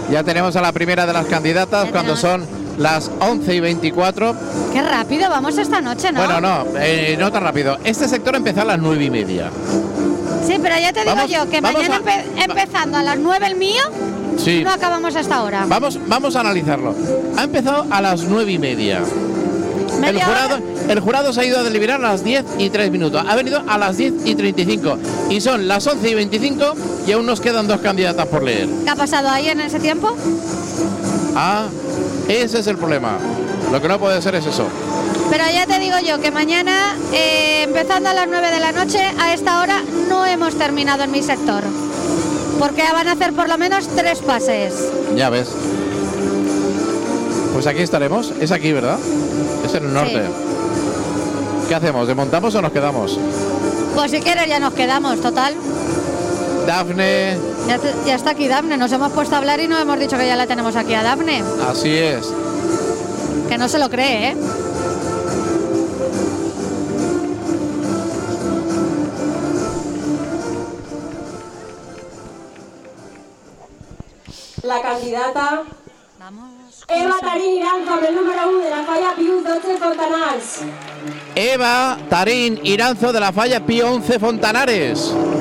Ya tenemos a la primera de las candidatas cuando son las 11:24. Qué rápido vamos esta noche, ¿no? Bueno, no tan rápido. Este sector empezó a las 9:30. Sí, pero ya te digo yo que mañana empezando a las 9 el mío, sí, no acabamos hasta ahora. Vamos a analizarlo. Ha empezado a las 9:30. El jurado se ha ido a deliberar a las 10:03. Ha venido a las 10:35. Y son las 11:25 y aún nos quedan 2 candidatas por leer. ¿Qué ha pasado ahí en ese tiempo? Ah, ese es el problema. Lo que no puede ser es eso. Pero ya te digo yo que mañana, empezando a las 9 de la noche, a esta hora no hemos terminado en mi sector. Porque van a hacer por lo menos 3 pases. Ya ves. Pues aquí estaremos. Es aquí, ¿verdad? Es en el norte. Sí. ¿Qué hacemos? ¿Desmontamos o nos quedamos? Pues si quieres ya nos quedamos, total. Dafne. Ya está aquí Dafne. Nos hemos puesto a hablar y no hemos dicho que ya la tenemos aquí a Dafne. Así es. Que no se lo cree, ¿eh? La candidata Eva Tarín Iranzo, amb el número 1 de la Falla Pius 12 Fontanars. Eva Tarín Iranzo de la Falla Pío 11 Fontanares.